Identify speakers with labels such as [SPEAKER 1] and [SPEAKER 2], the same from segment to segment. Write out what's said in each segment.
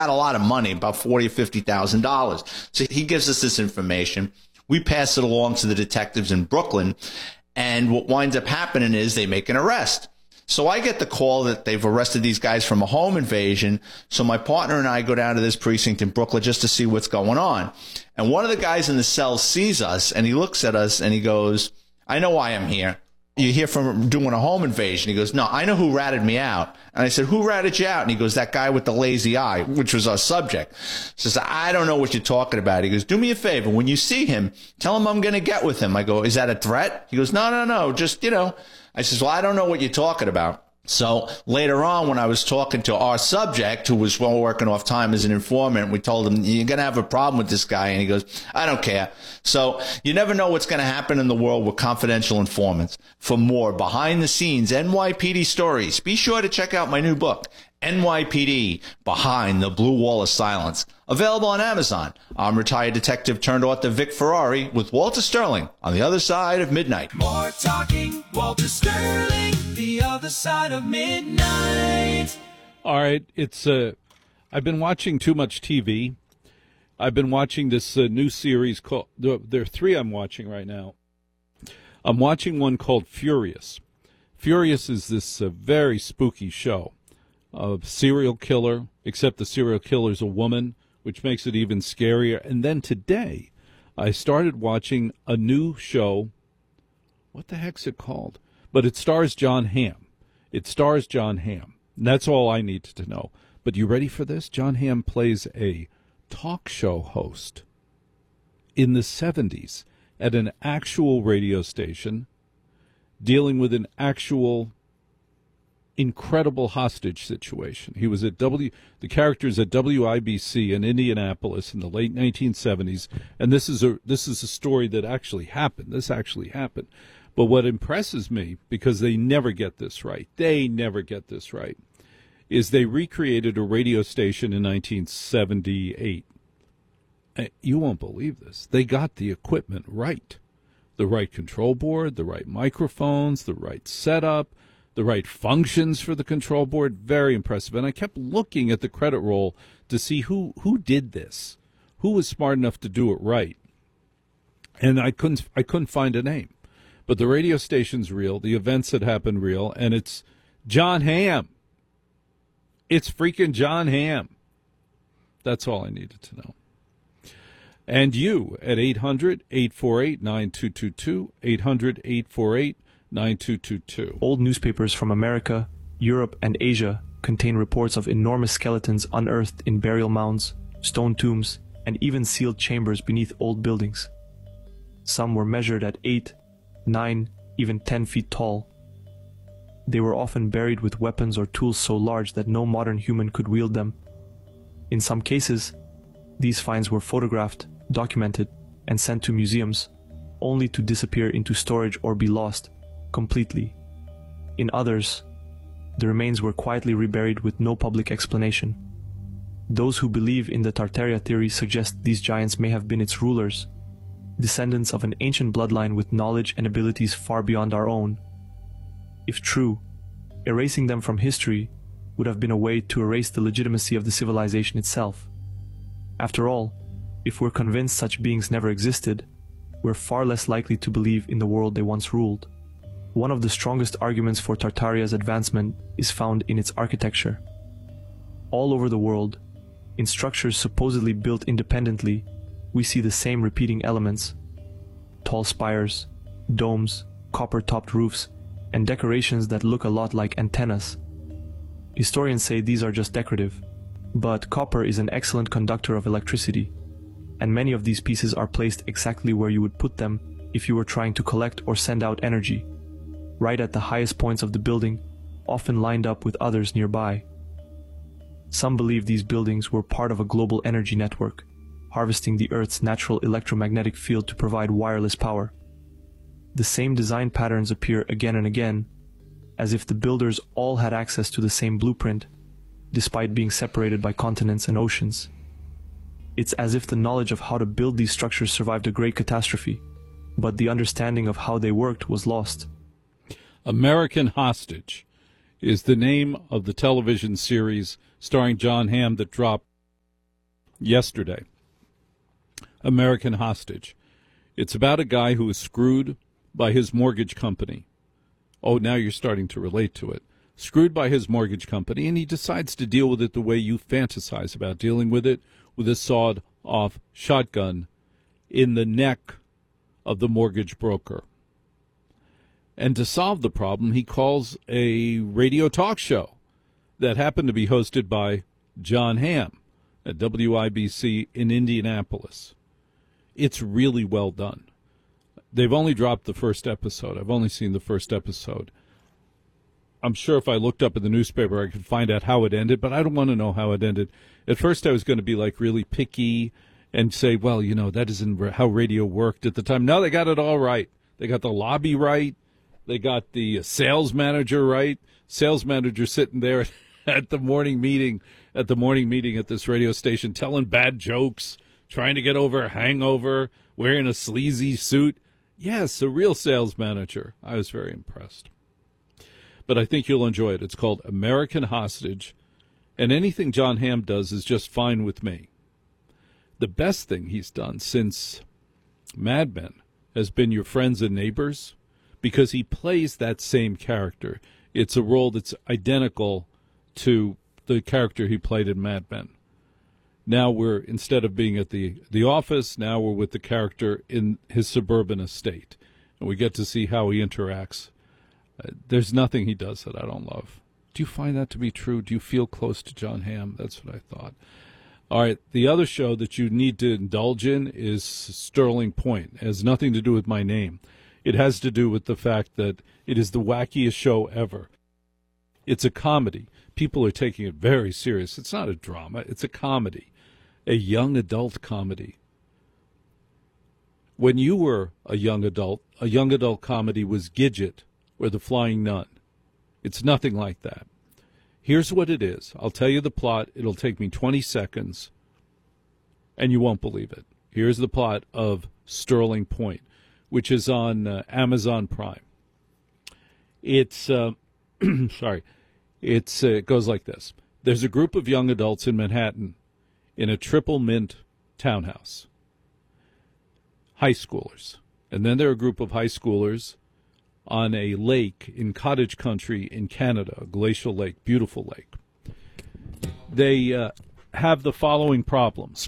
[SPEAKER 1] had a lot of money, about $40,000 or $50,000. So he gives us this information. We pass it along to the detectives in Brooklyn. And what winds up happening is they make an arrest. So I get the call that they've arrested these guys from a home invasion. So my partner and I go down to this precinct in Brooklyn just to see what's going on. And one of the guys in the cell sees us and he looks at us and he goes, I know why I'm here. You hear from doing a home invasion. He goes, no, I know who ratted me out. And I said, who ratted you out? And he goes, that guy with the lazy eye, which was our subject. Says, I don't know what you're talking about. He goes, do me a favor. When you see him, tell him I'm going to get with him. I go, is that a threat? He goes, no. Just, I says, well, I don't know what you're talking about. So later on, when I was talking to our subject, who was working off time as an informant, we told him, you're going to have a problem with this guy. And he goes, I don't care. So you never know what's going to happen in the world with confidential informants. For more behind the scenes NYPD stories, be sure to check out my new book, NYPD Behind the Blue Wall of Silence. Available on Amazon. I'm retired detective turned author Vic Ferrari with Walter Sterling on the other side of midnight.
[SPEAKER 2] More talking, Walter Sterling, the other side of midnight.
[SPEAKER 3] All right, I've been watching too much TV. I've been watching this new series called, there are three I'm watching right now. I'm watching one called Furious. Furious is this very spooky show of serial killer, except the serial killer is a woman, which makes it even scarier. And then today, I started watching a new show. What the heck's it called? But it stars Jon Hamm. And that's all I needed to know. But you ready for this? Jon Hamm plays a talk show host in the 70s at an actual radio station dealing with an actual incredible hostage situation. He was at the characters at WIBC in Indianapolis in the late 1970s, and this is a story that actually happened. This actually happened. But what impresses me, because they never get this right, is they recreated a radio station in 1978. You won't believe this. They got the equipment right. The right control board, the right microphones, the right setup, the right functions for the control board. Very impressive. And I kept looking at the credit roll to see who did this, who was smart enough to do it right. And I couldn't find a name. But the radio station's real, the events that happened real, and it's Jon Hamm. It's freaking Jon Hamm. That's all I needed to know. And you at 800-848-9222, 800-848-9222.
[SPEAKER 4] Old newspapers from America, Europe, and Asia contain reports of enormous skeletons unearthed in burial mounds, stone tombs, and even sealed chambers beneath old buildings. Some were measured at 8, 9, even 10 feet tall. They were often buried with weapons or tools so large that no modern human could wield them. In some cases, these finds were photographed, documented, and sent to museums, only to disappear into storage or be lost completely. In others, the remains were quietly reburied with no public explanation. Those who believe in the Tartaria theory suggest these giants may have been its rulers, descendants of an ancient bloodline with knowledge and abilities far beyond our own. If true, erasing them from history would have been a way to erase the legitimacy of the civilization itself. After all, if we're convinced such beings never existed, we're far less likely to believe in the world they once ruled. One of the strongest arguments for Tartaria's advancement is found in its architecture. All over the world, in structures supposedly built independently, we see the same repeating elements: tall spires, domes, copper-topped roofs, and decorations that look a lot like antennas. Historians say these are just decorative, but copper is an excellent conductor of electricity, and many of these pieces are placed exactly where you would put them if you were trying to collect or send out energy, right at the highest points of the building, often lined up with others nearby. Some believe these buildings were part of a global energy network, harvesting the Earth's natural electromagnetic field to provide wireless power. The same design patterns appear again and again, as if the builders all had access to the same blueprint, despite being separated by continents and oceans. It's as if the knowledge of how to build these structures survived a great catastrophe, but the understanding of how they worked was lost.
[SPEAKER 3] American Hostage is the name of the television series starring Jon Hamm that dropped yesterday. American Hostage. It's about a guy who was screwed by his mortgage company. Oh, now you're starting to relate to it. Screwed by his mortgage company, and he decides to deal with it the way you fantasize about dealing with it, with a sawed-off shotgun in the neck of the mortgage broker. And to solve the problem, he calls a radio talk show that happened to be hosted by John Hamm at WIBC in Indianapolis. It's really well done. They've only dropped the first episode. I've only seen the first episode. I'm sure if I looked up in the newspaper, I could find out how it ended, but I don't want to know how it ended. At first, I was going to be like really picky and say, well, you know, that isn't how radio worked at the time. No, they got it all right. They got the lobby right. They got the sales manager right. Sales manager sitting there at the morning meeting at this radio station, telling bad jokes, trying to get over a hangover, wearing a sleazy suit. Yes, a real sales manager. I was very impressed. But I think you'll enjoy it. It's called American Hostage, and anything John Hamm does is just fine with me. The best thing he's done since Mad Men has been Your Friends and Neighbors, because he plays that same character. It's a role that's identical to the character he played in Mad Men. Now instead of being at the office, now we're with the character in his suburban estate, and we get to see how he interacts. There's nothing he does that I don't love. Do you find that to be true? Do you feel close to John Hamm? That's what I thought. All right, the other show that you need to indulge in is Sterling Point. It has nothing to do with my name. It has to do with the fact that it is the wackiest show ever. It's a comedy. People are taking it very serious. It's not a drama. It's a comedy, a young adult comedy. When you were a young adult comedy was Gidget or The Flying Nun. It's nothing like that. Here's what it is. I'll tell you the plot. It'll take me 20 seconds, and you won't believe it. Here's the plot of Sterling Point, which is on Amazon Prime. It's it goes like this. There's a group of young adults in Manhattan in a triple mint townhouse. High schoolers. And then there are a group of high schoolers on a lake in cottage country in Canada, a glacial lake, beautiful lake. They have the following problems.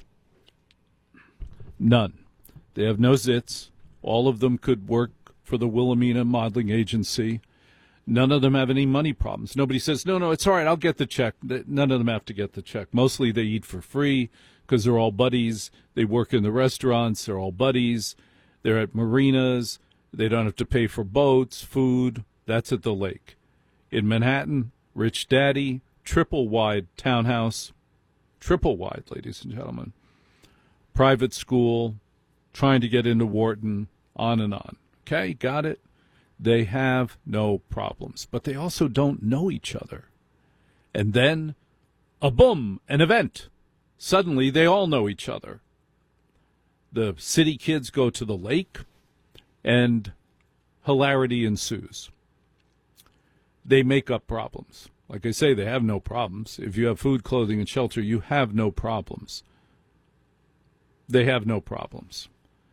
[SPEAKER 3] None. They have no zits. All of them could work for the Wilhelmina Modeling Agency. None of them have any money problems. Nobody says, no, it's all right, I'll get the check. None of them have to get the check. Mostly they eat for free because they're all buddies. They work in the restaurants. They're all buddies. They're at marinas. They don't have to pay for boats, food. That's at the lake. In Manhattan, rich daddy, triple wide townhouse. Triple wide, ladies and gentlemen. Private school, trying to get into Wharton, on and on. Okay, got it? They have no problems, but they also don't know each other. And then, an event. Suddenly, they all know each other. The city kids go to the lake, and hilarity ensues. They make up problems. Like I say, they have no problems. If you have food, clothing, and shelter, you have no problems. They have no problems.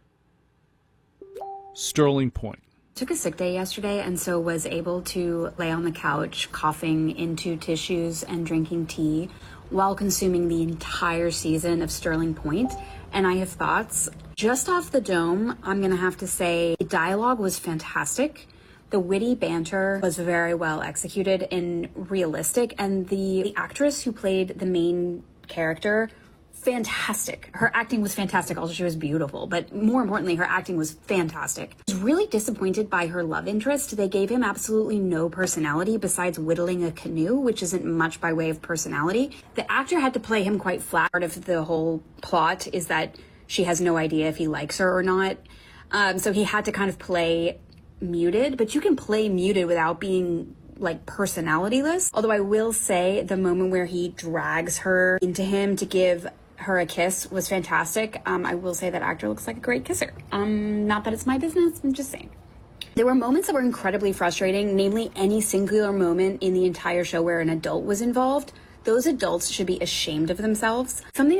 [SPEAKER 3] Sterling Point.
[SPEAKER 5] Took a sick day yesterday and so was able to lay on the couch coughing into tissues and drinking tea while consuming the entire season of Sterling Point. And I have thoughts. Just off the dome, I'm going to have to say the dialogue was fantastic. The witty banter was very well executed and realistic. And the actress who played the main character, fantastic. Her acting was fantastic. Also, she was beautiful, but more importantly, her acting was fantastic. I was really disappointed by her love interest. They gave him absolutely no personality besides whittling a canoe, which isn't much by way of personality. The actor had to play him quite flat. Part of the whole plot is that she has no idea if he likes her or not. So he had to kind of play muted, but you can play muted without being like personalityless. Although I will say the moment where he drags her into him to give her a kiss was fantastic. I will say that actor looks like a great kisser. Not that it's my business, I'm just saying. There were moments that were incredibly frustrating, namely any singular moment in the entire show where an adult was involved. Those adults should be ashamed of themselves. Something